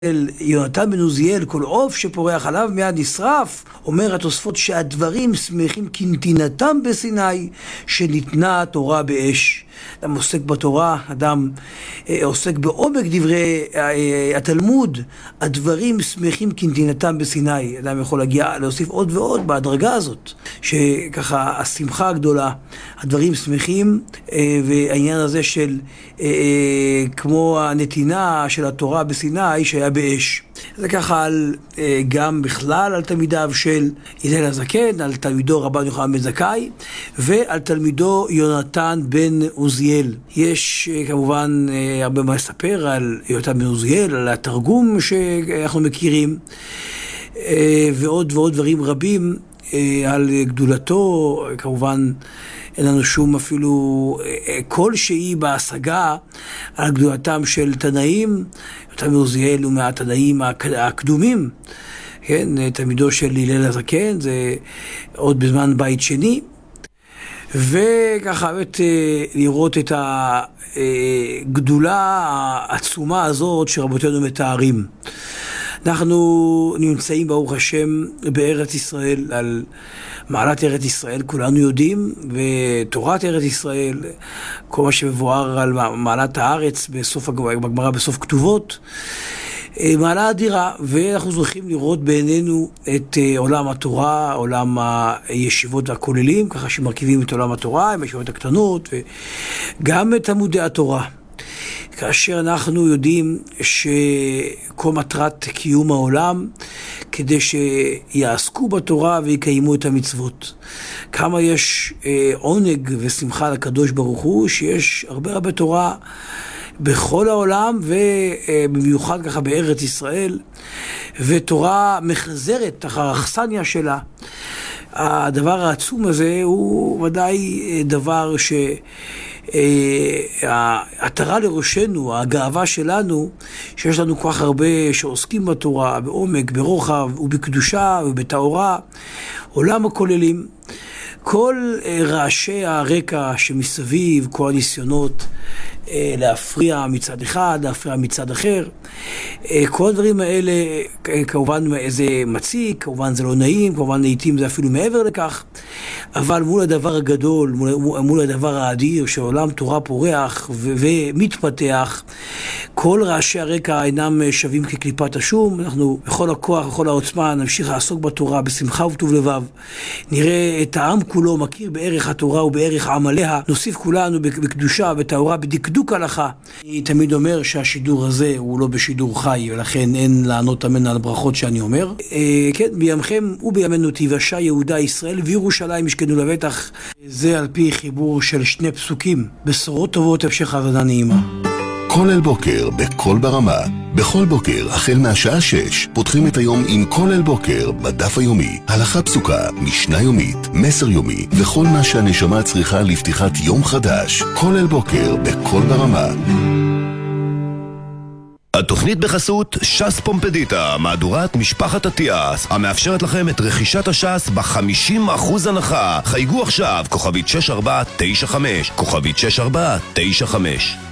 יונתן בן עוזיאל, כל עוף שפורח עליו מיד נשרף. אומר התוספות שהדברים שמחים כנתינתם בסיני, שניתנה התורה באש. אדם עוסק בתורה, אדם עוסק בעומק דברי התלמוד, הדברים שמחים כנתינתם בסיני. אדם יכול להגיע להוסיף עוד ועוד בהדרגה הזאת, שככה השמחה הגדולה, הדברים שמחים, והעניין הזה של כמו הנתינה של התורה בסיני שהיה באש. זה ככה גם בכלל על תלמידיו של הלל הזקן, על תלמידו רבן יוחנן בן זכאי, ועל תלמידו יונתן בן עוזיאל. יש כמובן הרבה מה לספר על יונתן בן עוזיאל, על התרגום שאנחנו מכירים, ועוד ועוד דברים רבים על גדולתו. כמובן אין לנו שום אפילו כלשהי בהשגה על גדולתם של תנאים. יונתן בן עוזיאל הוא מהתנאים הקדומים, כן, תלמידו של הלל הזקן, זה עוד בזמן בית שני. וככה באמת לראות את הגדולה העצומה הזאת שרבותינו מתארים. אנחנו נמצאים ברוך השם בארץ ישראל, על מעלת ארץ ישראל כולנו יודעים, ותורת ארץ ישראל, כל מה שמבואר על מעלת הארץ בגמרא בסוף כתובות, מעלה אדירה, ואנחנו זוכים לראות בעינינו את עולם התורה, עולם הישיבות והכוללים, ככה שמרכיבים את עולם התורה, עם הישיבות הקטנות, וגם את עמודי התורה. כאשר אנחנו יודעים שכל מטרת קיום העולם כדי שיעסקו בתורה ויקיימו את המצוות. כמה יש עונג ושמחה לקדוש ברוך הוא שיש הרבה תורה בכל העולם, ובמיוחד ככה בארץ ישראל, ותורה מחזרת תחת האכסניה שלה. הדבר העצום הזה הוא ודאי דבר שהעטרה לראשנו, הגאווה שלנו, שיש לנו כל כך הרבה שעוסקים בתורה, בעומק, ברוחב ובקדושה ובתאורה, עולם הכוללים. כל רעשי הרקע שמסביב, כל הניסיונות להפריע מצד אחד, להפריע מצד אחר, כל הדברים האלה, כמובן זה מציק, כמובן זה לא נעים, כמובן לעתים זה אפילו מעבר לכך, אבל מול הדבר הגדול, מול הדבר האדיר, שעולם תורה פורח ומתפתח, כל רעשי הרקע אינם שווים כקליפת השום. אנחנו בכל הכוח, בכל העוצמה, נמשיך לעסוק בתורה בשמחה ובטוב לבב. נראה את העם כולו מכיר בערך התורה ובערך עמליה, נוסיף כולנו בקדושה, בתאורה, בדקדוק הלכה. אני תמיד אומר שהשידור הזה הוא לא בשידור חי, ולכן אין לענות אמן על הברכות שאני אומר. כן, בימכם ובימינו תיוושע יהודה ישראל וירושלים ישכנו לבטח. זה על פי חיבור של שני פסוקים. בשורות טובות, המשך האזנה נעימה. כולל בוקר בכל ברמה. בכל בוקר, החל מהשעה 6, פותחים את היום עם כולל בוקר בדף היומי. הלכה פסוקה, משנה יומית, מסר יומי, וכל מה שהנשמה צריכה לפתיחת יום חדש. כולל בוקר בכל ברמה. התוכנית בחסות ש"ס פומפדיטה, מהדורת משפחת אטיאס, המאפשרת לכם את רכישת הש"ס ב-50% הנחה. חייגו עכשיו, כוכבית 6495, כוכבית 6495.